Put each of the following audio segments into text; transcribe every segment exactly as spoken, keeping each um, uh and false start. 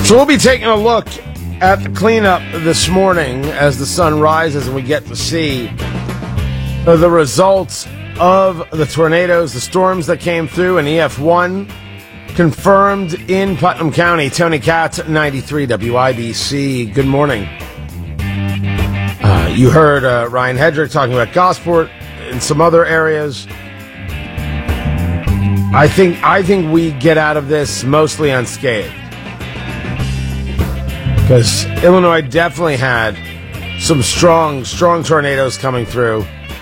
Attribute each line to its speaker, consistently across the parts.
Speaker 1: So we'll be taking a look at the cleanup this morning as the sun rises and we get to see the results of the tornadoes, the storms that came through, and E F one confirmed in Putnam County. Tony Katz, ninety-three W I B C. Good morning. Uh, you heard uh, Ryan Hedrick talking about Gosport and some other areas. I think I think we get out of this mostly unscathed, because Illinois definitely had some strong, strong tornadoes coming through.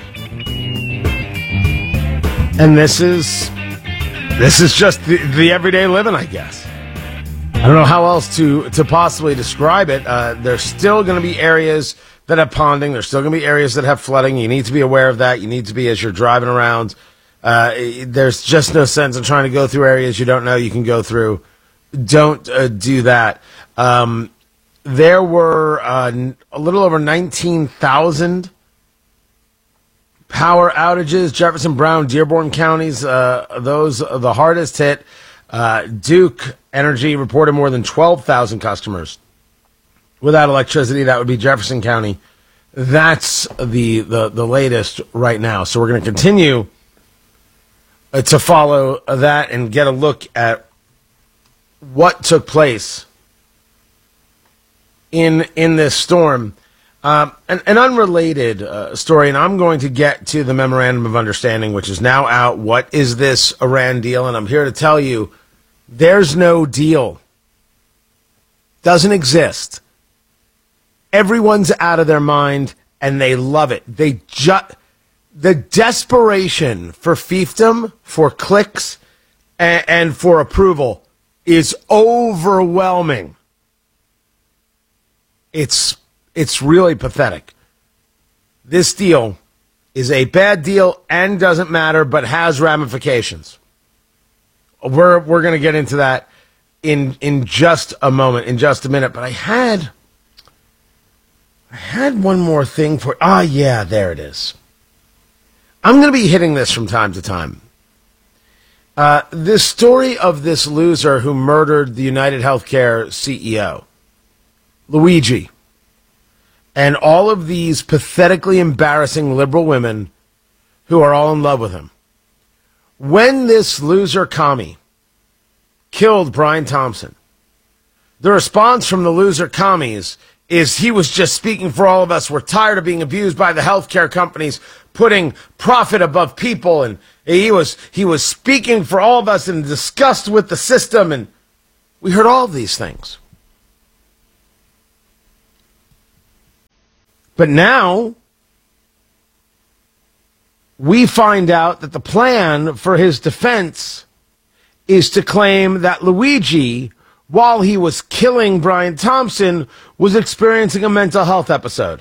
Speaker 1: And this is this is just the, the everyday living, I guess. I don't know how else to, to possibly describe it. Uh, there's still going to be areas that have ponding. There's still going to be areas that have flooding. You need to be aware of that. You need to be, as you're driving around. Uh, there's just no sense in trying to go through areas you don't know you can go through. Don't uh, do that. Um, there were uh, a little over nineteen thousand power outages. Jefferson, Brown, Dearborn counties, uh, those are the hardest hit. Uh, Duke Energy reported more than twelve thousand customers without electricity. That would be Jefferson County. That's the, the, the latest right now. So we're going to continue uh, to follow that and get a look at what took place in in this storm. Um, an, an unrelated uh, story, and I'm going to get to the Memorandum of Understanding, which is now out. What is this Iran deal? And I'm here to tell you, there's no deal. Doesn't exist. Everyone's out of their mind, and they love it. They ju- the desperation for fiefdom, for clicks, and, and for approval is overwhelming. It's It's really pathetic. This deal is a bad deal and doesn't matter, but has ramifications. We're we're going to get into that in in just a moment, in just a minute. But I had I had one more thing for. Ah, yeah, there it is. I'm going to be hitting this from time to time. Uh, this story of this loser who murdered the United Healthcare C E O, Luigi. And all of these pathetically embarrassing liberal women who are all in love with him. When this loser commie killed Brian Thompson, the response from the loser commies is he was just speaking for all of us. We're tired of being abused by the healthcare companies, putting profit above people. And he was, he was speaking for all of us in disgust with the system. And we heard all of these things. But now, we find out that the plan for his defense is to claim that Luigi, while he was killing Brian Thompson, was experiencing a mental health episode.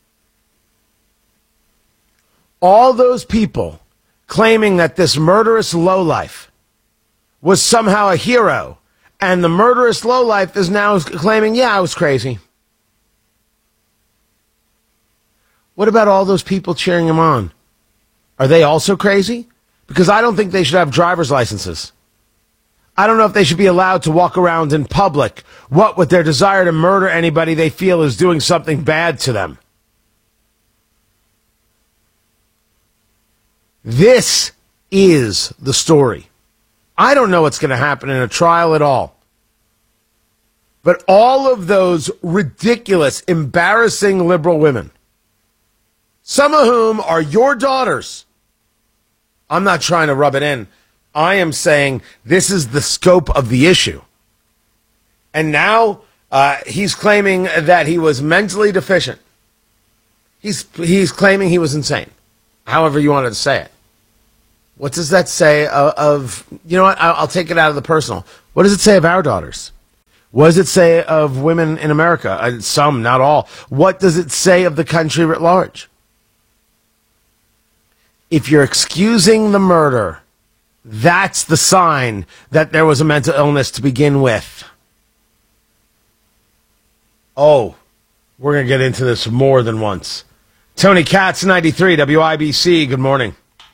Speaker 1: All those people claiming that this murderous lowlife was somehow a hero, and the murderous lowlife is now claiming, yeah, I was crazy. What about all those people cheering him on? Are they also crazy? Because I don't think they should have driver's licenses. I don't know if they should be allowed to walk around in public, what with their desire to murder anybody they feel is doing something bad to them. This is the story. I don't know what's going to happen in a trial at all. But all of those ridiculous, embarrassing liberal women, some of whom are your daughters. I'm not trying to rub it in. I am saying this is the scope of the issue. And now uh, he's claiming that he was mentally deficient. He's, he's claiming he was insane. However you wanted to say it. What does that say of, of you know what, I'll, I'll take it out of the personal. What does it say of our daughters? What does it say of women in America? Uh, some, not all. What does it say of the country at large? If you're excusing the murder, that's the sign that there was a mental illness to begin with. Oh, we're going to get into this more than once. Tony Katz, ninety-three W I B C. Good morning.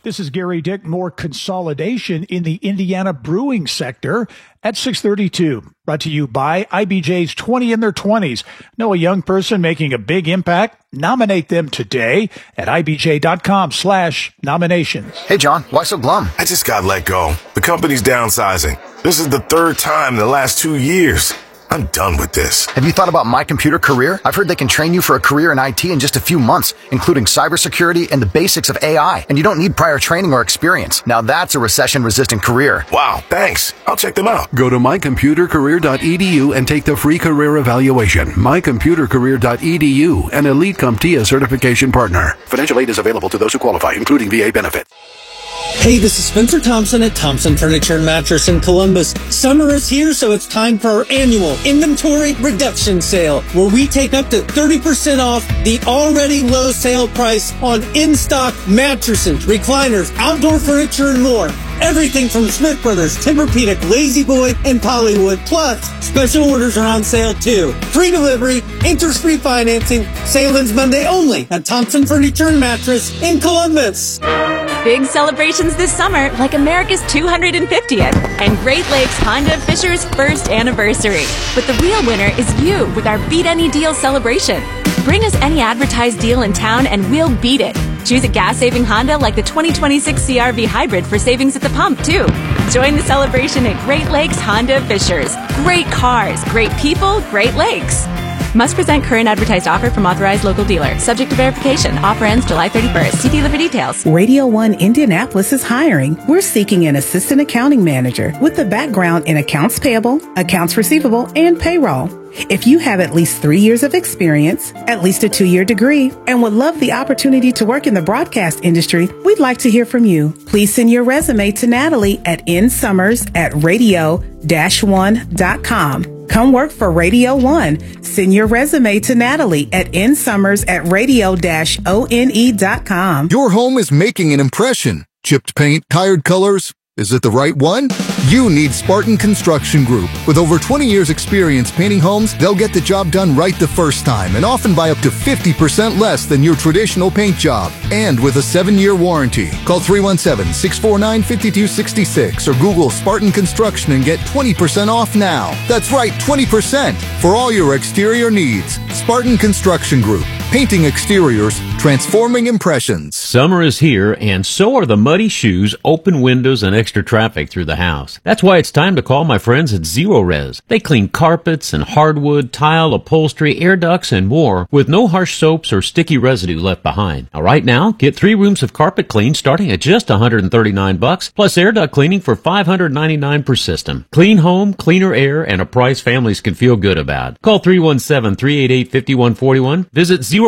Speaker 2: This is Gary Dick. More consolidation in the Indiana brewing sector at six thirty-two. Brought to you by I B J's twenty in their twenties. Know a young person making a big impact? Nominate them today at ibj.com slash nominations.
Speaker 3: Hey, John, why so glum?
Speaker 4: I just got let go. The company's downsizing. This is the third time in the last two years. I'm done with this.
Speaker 3: Have you thought about My Computer Career? I've heard they can train you for a career in I T in just a few months, including cybersecurity and the basics of A I. And you don't need prior training or experience. Now that's a recession-resistant career.
Speaker 4: Wow, thanks. I'll check them out.
Speaker 5: Go to my computer career dot e d u and take the free career evaluation. my computer career dot e d u, an Elite CompTIA certification partner. Financial aid is available to those who qualify, including V A benefits.
Speaker 6: Hey, this is Spencer Thompson at Thompson Furniture and Mattress in Columbus. Summer is here, so it's time for our annual inventory reduction sale, where we take up to thirty percent off the already low sale price on in-stock mattresses, recliners, outdoor furniture, and more. Everything from Smith Brothers, Tempur-Pedic, Lazy Boy, and Pollywood. Plus, special orders are on sale too. Free delivery, interest-free financing. Sale ends Monday only at Thompson Furniture and Mattress in Columbus.
Speaker 7: Big celebrations this summer, like America's two hundred fiftieth and Great Lakes Honda Fisher's first anniversary. But the real winner is you with our Beat Any Deal celebration. Bring us any advertised deal in town and we'll beat it. Choose a gas-saving Honda like the twenty twenty-six C R V Hybrid for savings at the pump, too. Join the celebration at Great Lakes Honda Fishers. Great cars, great people, Great Lakes. Must present current advertised offer from authorized local dealer. Subject to verification. Offer ends July thirty-first. See dealer for details.
Speaker 8: Radio one Indianapolis is hiring. We're seeking an assistant accounting manager with a background in accounts payable, accounts receivable, and payroll. If you have at least three years of experience, at least a two-year degree, and would love the opportunity to work in the broadcast industry, we'd like to hear from you. Please send your resume to Natalie at nsummers at radio dash one dot com. Come work for Radio one. Send your resume to Natalie at nsummers at radio dash one dot com.
Speaker 9: Your home is making an impression. Chipped paint, tired colors. Is it the right one? You need Spartan Construction Group. With over twenty years experience painting homes, they'll get the job done right the first time and often by up to fifty percent less than your traditional paint job. And with a seven-year warranty. Call three one seven, six four nine, five two six six or Google Spartan Construction and get twenty percent off now. That's right, twenty percent for all your exterior needs. Spartan Construction Group. Painting exteriors, transforming impressions.
Speaker 10: Summer is here, and so are the muddy shoes, open windows, and extra traffic through the house. That's why it's time to call my friends at Zero Res. They clean carpets and hardwood, tile, upholstery, air ducts, and more with no harsh soaps or sticky residue left behind. Now, right now, get three rooms of carpet clean starting at just one hundred thirty-nine bucks, plus air duct cleaning for five hundred ninety-nine per system. Clean home, cleaner air, and a price families can feel good about. Call three one seven, three eight eight, five one four one. Visit Zero